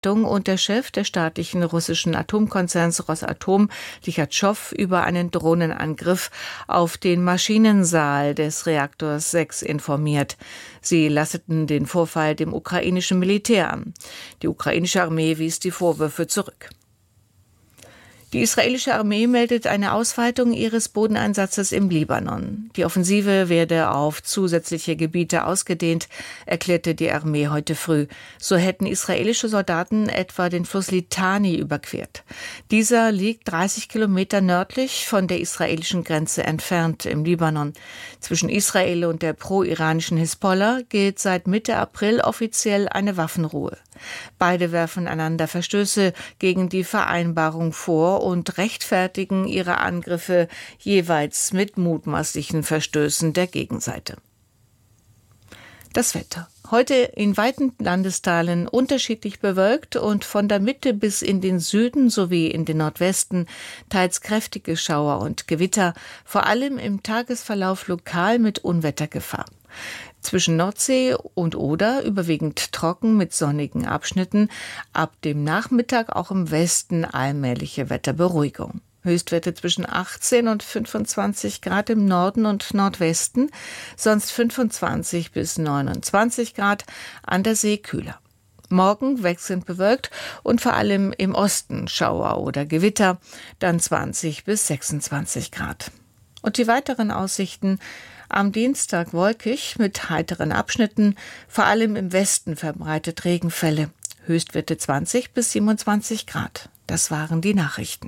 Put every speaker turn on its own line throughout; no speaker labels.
und der Chef des staatlichen russischen Atomkonzerns Rosatom, Lichatschow, über einen Drohnenangriff auf den Maschinensaal des Reaktors 6 informiert. Sie lasteten den Vorfall dem ukrainischen Militär an. Die ukrainische Armee wies die Vorwürfe zurück. Die israelische Armee meldet eine Ausweitung ihres Bodeneinsatzes im Libanon. Die Offensive werde auf zusätzliche Gebiete ausgedehnt, erklärte die Armee heute früh. So hätten israelische Soldaten etwa den Fluss Litani überquert. Dieser liegt 30 Kilometer nördlich von der israelischen Grenze entfernt im Libanon. Zwischen Israel und der pro-iranischen Hisbollah gilt seit Mitte April offiziell eine Waffenruhe. Beide werfen einander Verstöße gegen die Vereinbarung vor und rechtfertigen ihre Angriffe jeweils mit mutmaßlichen Verstößen der Gegenseite. Das Wetter. Heute in weiten Landesteilen unterschiedlich bewölkt und von der Mitte bis in den Süden sowie in den Nordwesten teils kräftige Schauer und Gewitter, vor allem im Tagesverlauf lokal mit Unwettergefahr. Zwischen Nordsee und Oder überwiegend trocken mit sonnigen Abschnitten, ab dem Nachmittag auch im Westen allmähliche Wetterberuhigung. Höchstwerte zwischen 18 und 25 Grad im Norden und Nordwesten, sonst 25 bis 29 Grad, an der See kühler. Morgen wechselnd bewölkt und vor allem im Osten Schauer oder Gewitter, dann 20 bis 26 Grad. Und die weiteren Aussichten: am Dienstag wolkig mit heiteren Abschnitten, vor allem im Westen verbreitet Regenfälle. Höchstwerte 20 bis 27 Grad. Das waren die Nachrichten.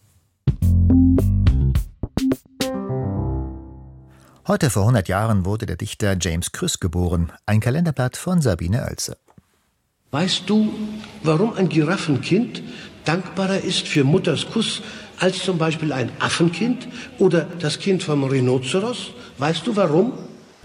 Heute vor 100 Jahren wurde der Dichter James Krüss geboren. Ein Kalenderblatt von Sabine Oelze.
Weißt du, warum ein Giraffenkind dankbarer ist für Mutters Kuss als zum Beispiel ein Affenkind oder das Kind vom Rhinoceros? Weißt du warum?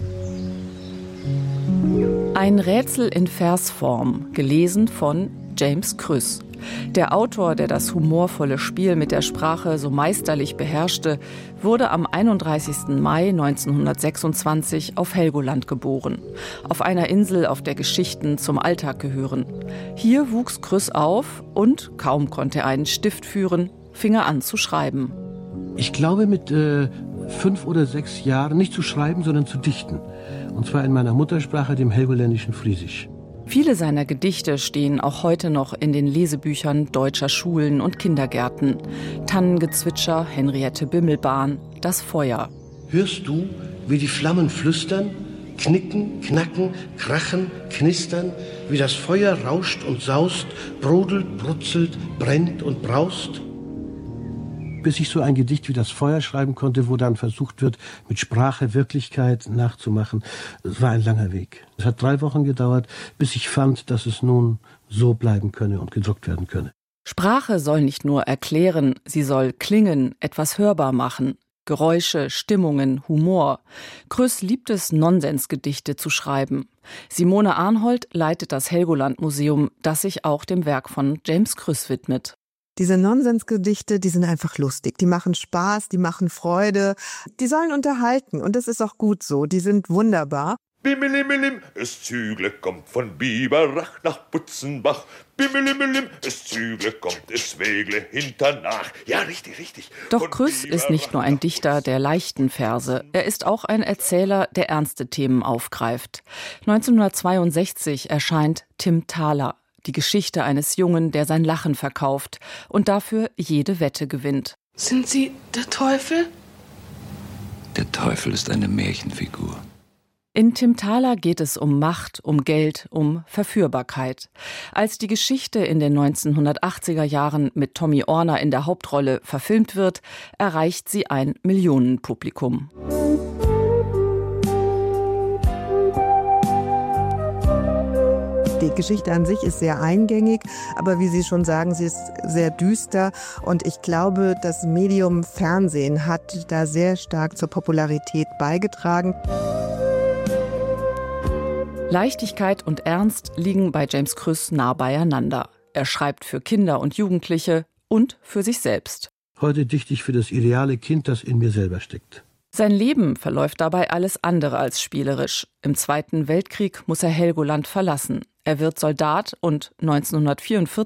Ein Rätsel in Versform, gelesen von James Krüss. Der Autor, der das humorvolle Spiel mit der Sprache so meisterlich beherrschte, wurde am 31. Mai 1926 auf Helgoland geboren. Auf einer Insel, auf der Geschichten zum Alltag gehören. Hier wuchs Krüss auf und, kaum konnte er einen Stift führen, fing er an zu schreiben.
Ich glaube mit 5 oder 6 Jahren nicht zu schreiben, sondern zu dichten. Und zwar in meiner Muttersprache, dem helgoländischen Friesisch.
Viele seiner Gedichte stehen auch heute noch in den Lesebüchern deutscher Schulen und Kindergärten. Tannengezwitscher, Henriette Bimmelbahn, Das Feuer.
Hörst du, wie die Flammen flüstern, knicken, knacken, krachen, knistern, wie das Feuer rauscht und saust, brodelt, brutzelt, brennt und braust? Bis ich so ein Gedicht wie Das Feuer schreiben konnte, wo dann versucht wird, mit Sprache Wirklichkeit nachzumachen. Es war ein langer Weg. Es hat 3 Wochen gedauert, bis ich fand, dass es nun so bleiben könne und gedruckt werden könne.
Sprache soll nicht nur erklären, sie soll klingen, etwas hörbar machen. Geräusche, Stimmungen, Humor. Krüss liebt es, Nonsensgedichte zu schreiben. Simone Arnhold leitet das Helgoland-Museum, das sich auch dem Werk von James Krüss widmet.
Diese Nonsensgedichte, die sind einfach lustig. Die machen Spaß, die machen Freude. Die sollen unterhalten und das ist auch gut so. Die sind wunderbar.
Bimmelimmelim, es Zügle kommt von Biberach nach Butzenbach. Bimmelimmelim, es Zügle kommt, es Wegle hinternach. Ja, richtig, richtig.
Doch Krüss ist nicht nur ein Dichter der leichten Verse. Er ist auch ein Erzähler, der ernste Themen aufgreift. 1962 erscheint Tim Thaler. Die Geschichte eines Jungen, der sein Lachen verkauft und dafür jede Wette gewinnt.
Sind Sie der Teufel?
Der Teufel ist eine Märchenfigur.
In Tim Thaler geht es um Macht, um Geld, um Verführbarkeit. Als die Geschichte in den 1980er Jahren mit Tommy Orner in der Hauptrolle verfilmt wird, erreicht sie ein Millionenpublikum.
Die Geschichte an sich ist sehr eingängig, aber wie Sie schon sagen, sie ist sehr düster. Und ich glaube, das Medium Fernsehen hat da sehr stark zur Popularität beigetragen.
Leichtigkeit und Ernst liegen bei James Krüss nah beieinander. Er schreibt für Kinder und Jugendliche und für sich selbst.
Heute dichte ich für das ideale Kind, das in mir selber steckt.
Sein Leben verläuft dabei alles andere als spielerisch. Im Zweiten Weltkrieg muss er Helgoland verlassen. Er wird Soldat und 1944